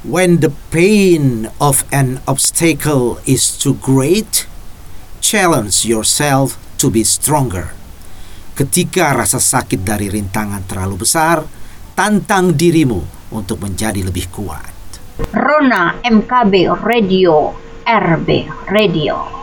When the pain of an obstacle is too great, challenge yourself to be stronger. Ketika rasa sakit dari rintangan terlalu besar, tantang dirimu untuk menjadi lebih kuat. Rona MKB Radio, RB Radio.